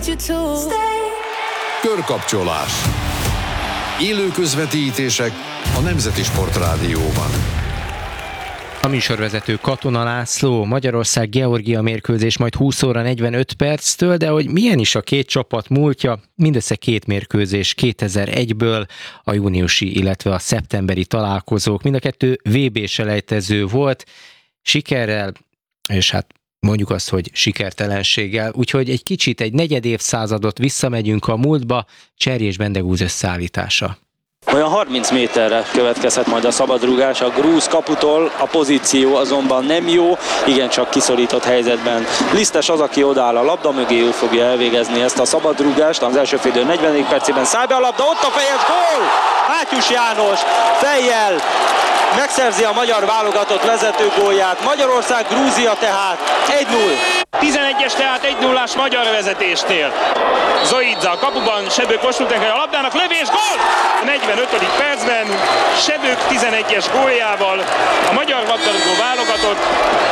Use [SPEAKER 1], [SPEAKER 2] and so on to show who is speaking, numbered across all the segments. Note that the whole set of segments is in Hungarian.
[SPEAKER 1] Körkapcsolás. Élő közvetítések a Nemzeti Sportrádióban.
[SPEAKER 2] A műsorvezető Katona László. Magyarország-Georgia mérkőzés majd 20 óra 45 perctől, de hogy milyen is a két csapat múltja, mindössze két mérkőzés 2001-ből, a júniusi, illetve a szeptemberi találkozók. Mind a kettő VB-selejtező volt, sikerrel, és hát mondjuk azt, hogy sikertelenséggel, úgyhogy egy kicsit, egy negyed évszázadot visszamegyünk a múltba, Cserj és Bendegúz összeállítása.
[SPEAKER 3] Olyan 30 méterre következhet majd a szabadrúgás a grúz kaputól, a pozíció azonban nem jó, igencsak kiszorított helyzetben. Lisztes az, aki odáll a labda mögé, ő fogja elvégezni ezt a szabadrúgást. Az első félidő 40. percében száll be a labda, ott a fejes gól! Mátyus János fejjel megszerzi a magyar válogatott vezetőgólját. Magyarország, Grúzia tehát 1-0.
[SPEAKER 4] 11-es tehát 1-0-ás magyar vezetésnél. Zoidza a kapuban, Sebők Kossuth a labdának, lövés, gól! A 45. percben Sebők 11-es góljával a magyar labdarúgó válogatott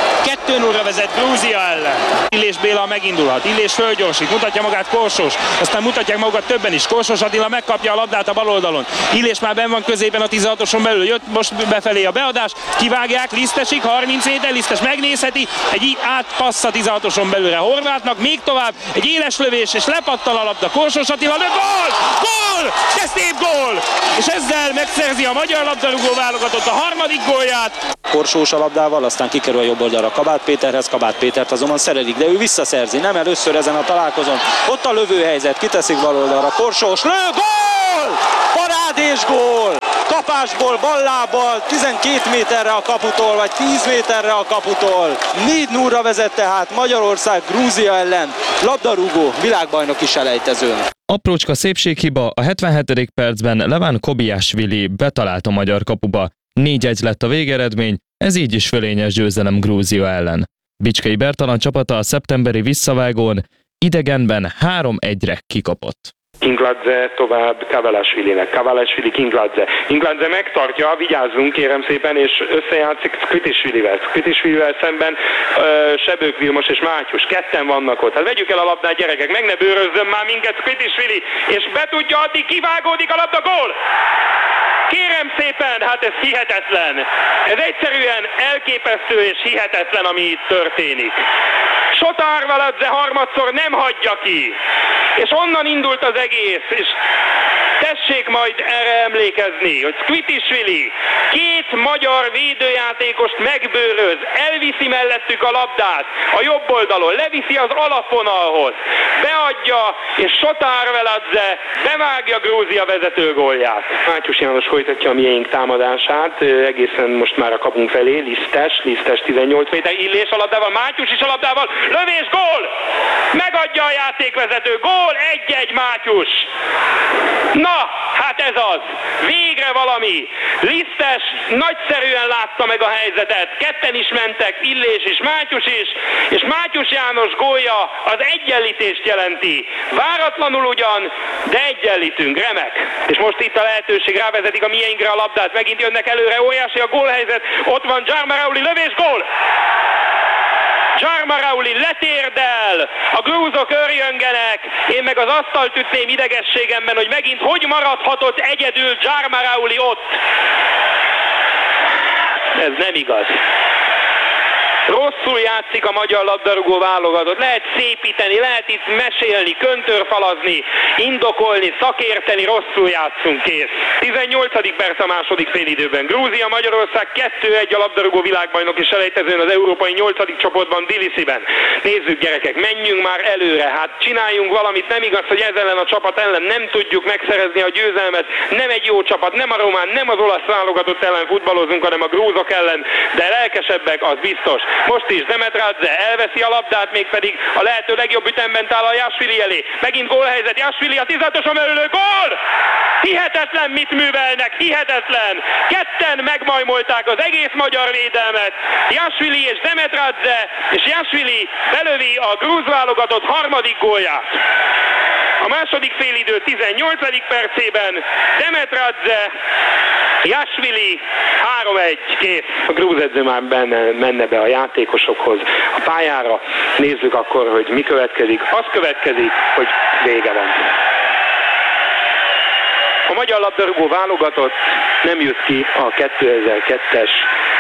[SPEAKER 4] 2-0-ra vezet Grúzia ellen. Illés Béla megindulhat, Illés fölgyorsít, mutatja magát Korsós, aztán mutatják magukat többen is. Korsós Attila megkapja a labdát a bal oldalon. Illés már benn van középen a 16-oson belül, jött most befelé a beadás, kivágják, Lisztesig, 30 méter, Lisztes megnézheti, egy átpassz a 16-oson belőle Horvátnak, még tovább, egy éles lövés, és lepattan a labda, Korsós Attila, de gól! Gól! De szép gól! És ezzel megszerzi a magyar labdarúgó válogatott a harmadik gólját.
[SPEAKER 3] Korsós a labdával, aztán kikerül a jobb oldalra Kabát Péterhez, Kabát Pétert azonban szerelik, de ő visszaszerzi, nem először ezen a találkozón. Ott a lövőhelyzet, kiteszik bal oldalra, Korsós lő, gól! Parádés gól! Kapásból, ballábbal, 12 méterre a kaputól, vagy 10 méterre a kaputól. 4-0-ra vezet tehát Magyarország Grúzia ellen labdarúgó világbajnoki selejtezőn.
[SPEAKER 5] Aprócska szépséghiba, a 77. percben Leván Kobiásvili betalált a magyar kapuba. 4-1 lett a végeredmény, ez így is fölényes győzelem Grúzia ellen. Bicskei Bertalan csapata a szeptemberi visszavágón idegenben 3-1-re kikapott.
[SPEAKER 6] Kingladze tovább Kavalashvilinek, Kavalashvili Kingladze. Kingladze megtartja, vigyázzunk kérem szépen, és összejátszik Kvitishvilivel szemben Sebők Vilmos és Mátyus. Ketten vannak ott. Hát vegyük el a labdát, gyerekek, meg ne bőrözzön már minket Kvitishvili, és be tudja adni, kivágódik a labda, gól! Kérem szépen, hát ez hihetetlen. Ez egyszerűen elképesztő és hihetetlen, ami itt történik. Sota Arveladze harmadszor nem hagyja ki. És onnan indult az egész, és tessék majd erre emlékezni, hogy Kvitishvili két magyar védőjátékost megbőröz, elviszi mellettük a labdát a jobb oldalon, leviszi az alapvonalhoz, beadja, és Sota Arveladze bevágja Grúzia vezetőgólját. Mátyus János folytatja a miénk támadását, egészen most már a kapunk felé, Lisztes 18 méter, Illés a labdával, Mátyus is a labdával, lövés, gól! Megadja a játékvezető, gól, 1-1 Mátyus! Na, hát ez az! Végre valami! Lisztes nagyszerűen látta meg a helyzetet, ketten is mentek, Illés is, Mátyus is, és Mátyus János gólja az egyenlítést jelenti. Váratlanul ugyan, de egyenlítünk, remek! És most itt a lehetőség, rávezetik a mieinkre a labdát, megint jönnek előre, óriási a gólhelyzet, ott van Jarmarauli, lövés, gól! Jarmarauli letérdel, a grúzok örjöngenek, én meg az asztalt ütném idegességemben, hogy megint hogy maradhatott egyedül Jarmarauli ott. Ez nem igaz. Rosszul játszik a magyar labdarúgó válogatott. Lehet szépíteni, lehet itt mesélni, köntörfalazni, indokolni, szakérteni, rosszul játszunk, kész. 18. perc a második félidőben. Grúzia, Magyarország 2-1 a labdarúgó világbajnoki selejtezőn az európai 8. csoportban, Tbilisiben. Nézzük gyerekek, menjünk már előre, hát csináljunk valamit, nem igaz, hogy ez ellen a csapat ellen nem tudjuk megszerezni a győzelmet, nem egy jó csapat, nem a román, nem az olasz válogatott ellen futballozunk, hanem a grúzok ellen, de lelkesebbek, az biztos. Most is Demetradze elveszi a labdát, mégpedig a lehető legjobb ütemben Jászvili elé. Megint gólhelyzet, Jászvili a 16-oson belül, gól! Hihetetlen, mit művelnek, hihetetlen! Ketten megmajmolták az egész magyar védelmet, Jászvili és Demetradze, és Jászvili belövi a grúz válogatott harmadik gólját. A második félidő 18. percében Demetradze, Jasvili 3-1, kész. A grúz edző már menne be a játékosokhoz a pályára. Nézzük akkor, hogy mi következik. Az következik, hogy vége van. A magyar labdarúgó válogatott nem jött ki a 2002-es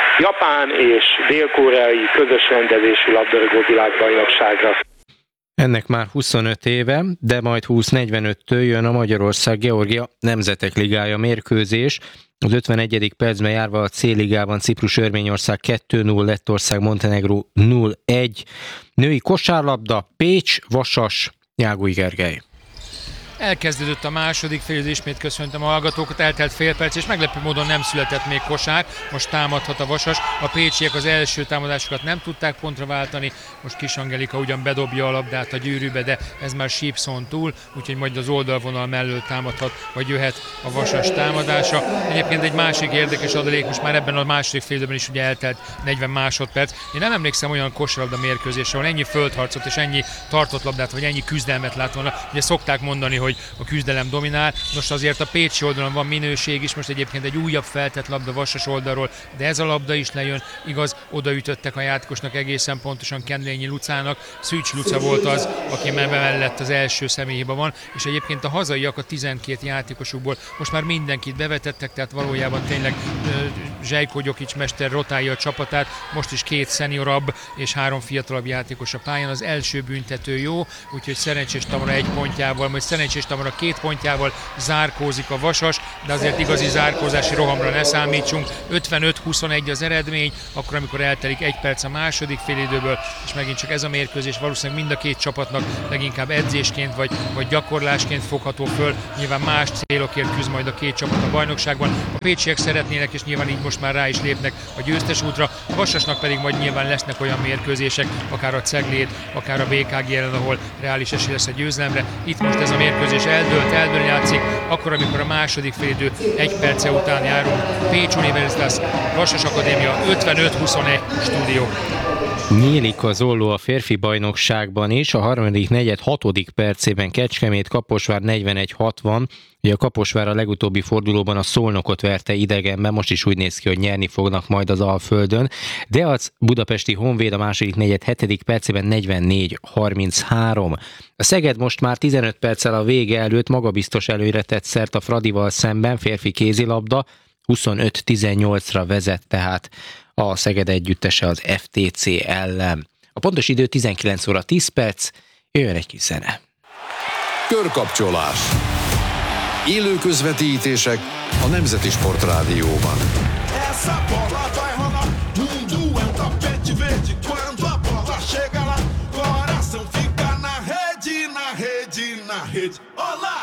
[SPEAKER 6] japán és dél-koreai közös rendezésű labdarúgó világbajnokságra.
[SPEAKER 2] Ennek már 25 éve, de majd 2045-től jön a Magyarország-Georgia Nemzetek Ligája mérkőzés. Az 51. percben járva a C-ligában Ciprus-Örményország 2-0, Lettország Montenegró 0-1. Női kosárlabda, Pécs, Vasas, Nyágúj Gergely.
[SPEAKER 7] Elkezdődött a második fél, ismét köszöntöm a hallgatókat, eltelt fél perc, és meglepő módon nem született még kosár, most támadhat a Vasas. A pécsiek az első támadásokat nem tudták pontra váltani, most Kis Angelika ugyan bedobja a labdát a gyűrűbe, de ez már Sheepson túl, úgyhogy majd az oldalvonal mellől támadhat, vagy jöhet a Vasas támadása. Egyébként egy másik érdekes adalék, most már ebben a második fél időben is ugye eltelt 40 másodperc. Én nem emlékszem olyan kosárlabda mérkőzésre, ahol ennyi földharcot és ennyi tartott labdát, vagy ennyi küzdelmet lát volna. Ugye szokták mondani, hogy a küzdelem dominál. Most azért a pécsi oldalon van minőség is, most egyébként egy újabb feltett labda Vasas oldalról, de ez a labda is lejön, igaz, odaütöttek a játékosnak egészen pontosan Kendrényi Lucának. Szűcs Luca volt az, aki mellett az első személyhiba van, és egyébként a hazaiak a 12 játékosukból most már mindenkit bevetettek, tehát valójában tényleg Zsejko Gyokics mester rotálja a csapatát, most is 2 szeniorabb és 3 fiatalabb játékos a pályán. Az első büntető jó, úgyhogy Szerencsés Tamara 1 pontjával, majd Szerencsés Tamara 2 pontjával zárkózik a Vasas, de azért igazi zárkózási rohamra ne számítsunk. 55-21 az eredmény, akkor amikor eltelik 1 perc a második félidőből, és megint csak ez a mérkőzés valószínűleg mind a két csapatnak leginkább edzésként vagy gyakorlásként fogható föl. Nyilván más célokért küzd majd a két csapat a bajnokságban. A pécsiek szeretnének, és nyilván így most már rá is lépnek a győztes útra. A Vasasnak pedig majd nyilván lesznek olyan mérkőzések, akár a Cegléd, akár a BKG ellen, ahol reális esély lesz a győzelemre. Itt most ez a mérkőzés eldőlni játszik, akkor, amikor a második félidő 1 perce után járunk. Pécs Universitas, Vasas Akadémia 55-21 stúdió.
[SPEAKER 2] Nyílik az olló a férfi bajnokságban is, a harmadik negyed 6. percében Kecskemét Kaposvár 41-60, ugye a Kaposvár a legutóbbi fordulóban a Szolnokot verte idegenben, most is úgy néz ki, hogy nyerni fognak majd az Alföldön, de az budapesti Honvéd a második negyed 7. percében 44-33. A Szeged most már 15 perccel a vége előtt magabiztos előre tett szert a Fradival szemben, férfi kézilabda 25-18-ra vezet tehát a Szeged együttese az FTC ellen. A pontos idő 19 óra 10 perc, jöjjön egy kis zene.
[SPEAKER 1] Körkapcsolás. Élő közvetítések a Nemzeti Sportrádióban.
[SPEAKER 8] Essa bola vai rolar, mundo é tapete verde. Quando a bola chega lá, coração fica na rede, na rede, na rede. Olá!